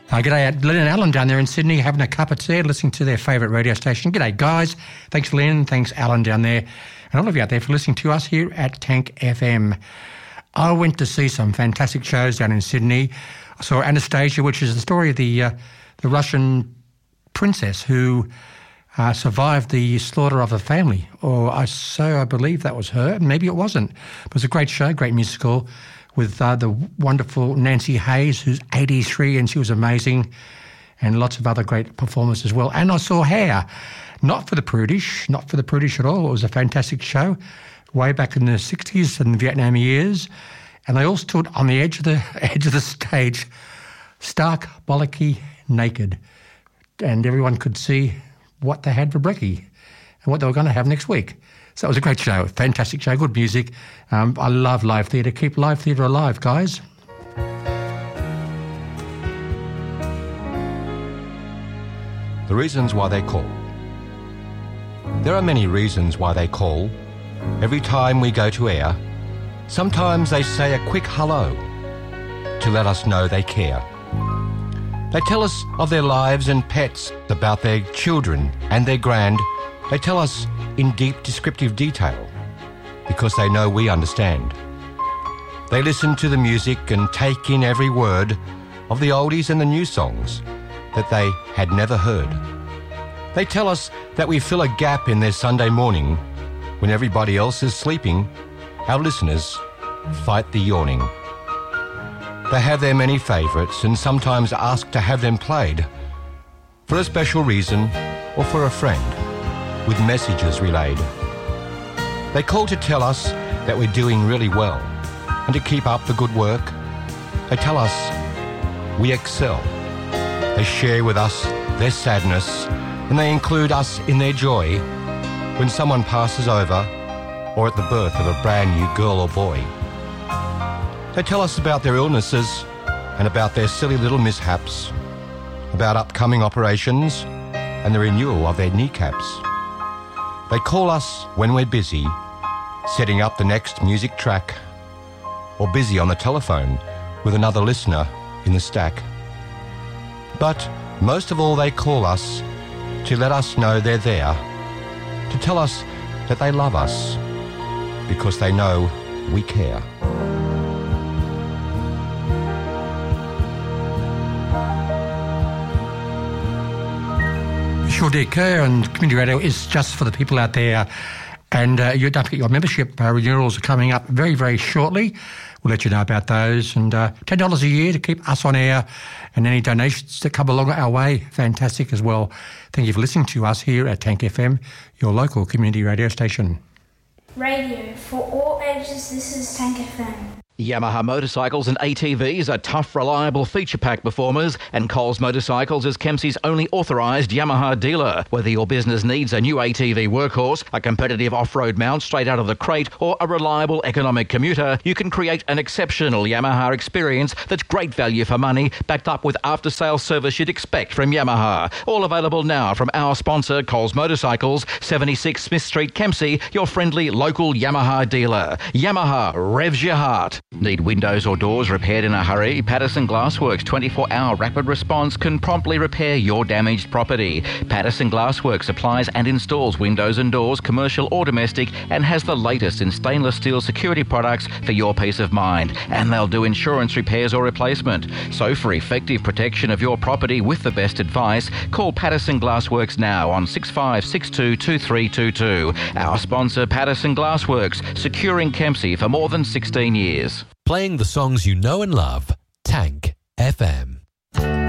G'day, Lynn and Alan down there in Sydney having a cup of tea, listening to their favourite radio station. G'day, guys. Thanks, Lynn. Thanks, Alan down there. And all of you out there for listening to us here at Tank FM. I went to see some fantastic shows down in Sydney. I saw Anastasia, which is the story of the Russian princess who survived the slaughter of her family. I believe that was her. Maybe it wasn't. It was a great show, great musical, with the wonderful Nancy Hayes, who's 83, and she was amazing, and lots of other great performers as well. And I saw Hair, not for the prudish at all. It was a fantastic show, way back in the 60s and the Vietnam years, and they all stood on the edge of the stage, stark, bollocky, naked, and everyone could see what they had for brekkie and what they were going to have next week. So it was a great show, fantastic show, good music. I love live theatre. Keep live theatre alive, guys. The reasons why they call. There are many reasons why they call. Every time we go to air, sometimes they say a quick hello to let us know they care. They tell us of their lives and pets, about their children and their grand. They tell us in deep descriptive detail because they know we understand. They listen to the music and take in every word of the oldies and the new songs that they had never heard. They tell us that we fill a gap in their Sunday morning when everybody else is sleeping. Our listeners fight the yawning. They have their many favourites and sometimes ask to have them played for a special reason or for a friend with messages relayed. They call to tell us that we're doing really well and to keep up the good work. They tell us we excel. They share with us their sadness and they include us in their joy when someone passes over or at the birth of a brand new girl or boy. They tell us about their illnesses and about their silly little mishaps, about upcoming operations and the renewal of their kneecaps. They call us when we're busy, setting up the next music track, or busy on the telephone with another listener in the stack. But most of all, they call us to let us know they're there, to tell us that they love us, because they know we care. Sure do care, and community radio is just for the people out there. And you don't forget your membership renewals are coming up very, very shortly. We'll let you know about those. And $10 a year to keep us on air, and any donations that come along our way, fantastic as well. Thank you for listening to us here at Tank FM, your local community radio station. Radio for all ages, this is Tank FM. Yamaha motorcycles and ATVs are tough, reliable feature pack performers, and Coles Motorcycles is Kempsey's only authorised Yamaha dealer. Whether your business needs a new ATV workhorse, a competitive off-road mount straight out of the crate, or a reliable economic commuter, you can create an exceptional Yamaha experience that's great value for money, backed up with after-sales service you'd expect from Yamaha. All available now from our sponsor, Coles Motorcycles, 76 Smith Street, Kempsey, your friendly local Yamaha dealer. Yamaha revs your heart. Need windows or doors repaired in a hurry? Patterson Glassworks 24-hour rapid response can promptly repair your damaged property. Patterson Glassworks supplies and installs windows and doors, commercial or domestic, and has the latest in stainless steel security products for your peace of mind. And they'll do insurance repairs or replacement. So for effective protection of your property with the best advice, call Patterson Glassworks now on 6562 2322. Our sponsor, Patterson Glassworks, securing Kempsey for more than 16 years. Playing the songs you know and love. Tank FM.